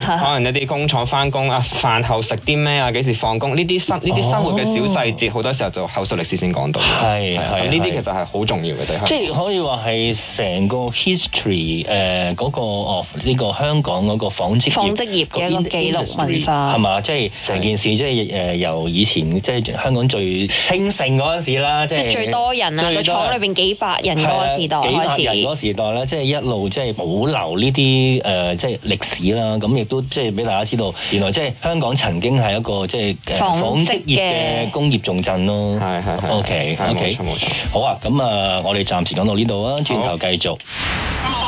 可能一啲工廠翻工啊，飯後食啲咩啊，幾時放工呢啲生活嘅小細節，好多時候就口述歷史先講到。 係呢啲其實係好重要嘅對香港。 即係可以話係成個 history 嗰個呢個香港嗰個紡織業嘅一個記錄文化係嘛？即係成件事即係由以前即係香港最興盛嗰陣時啦，即係最多人啊，個廠裏邊幾百人嗰個時代開始， 幾百人嗰個時代咧，即係一路即係保留呢啲即係歷史啦。咁亦都即係俾大家知道，原來即係香港曾經係一個即係紡織業嘅工業重鎮咯。 係。 OK， 冇錯。 好啊，咁我哋暫時講到呢度啊，轉頭繼續。